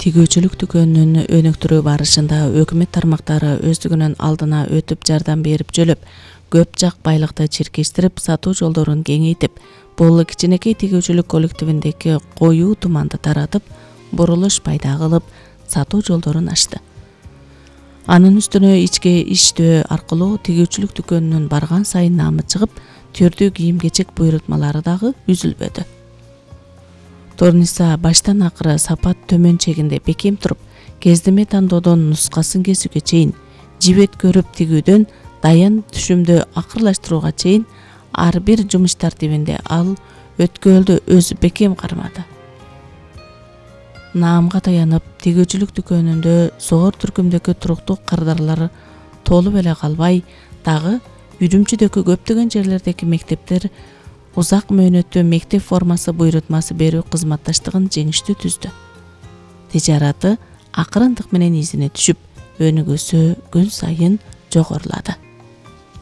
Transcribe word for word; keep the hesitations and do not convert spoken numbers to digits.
Тигүүчүлүк дүкөнүнүн өнүктүрүү барышында өкмөт тармактары өздүгүнүн алдына өтүп жардам берип жөлөп, көп жак байлыкты чиркештирип, сатуу жолдорун кеңейтип, бул кичинекей тигүүчүлүк коллективиндеги коюу туманды таратып, бурулуш пайда кылып, сатуу жолдорун ачты. Анын үстүнө ички иштөө аркылуу тигүүчүлүк дүкөнүнүн барган сайын наамы чыгып, түрдүү кийим-кечек буйрутмалары дагы үзүлбөдү. Торниса баштан акыры сапат төмөн чегинде бекем туруп, кездеме тандоодон нускасын кесүүгө чейин, жибет көрүп тигүүдөн даян түшүмдү акырлаштырууга чейин ар бир жумуш тартибинде ал өткөлдү өзү бекем кармады. Наамга таянып, тигүүчүлүк дүкөнүндө зор түркүмдөгү туруктуу кардарлары толуп эле калбай, дагы Үрүмчүдөгү көптөгөн жерлердеги мектептер узак мөөнөттүү мектеп формасы буйрутмасы берүү кызматташтыгын жеңиштүү түздү. Тижараты акырындык менен изине түшүп, өнүгүүсү күн сайын жогорулады.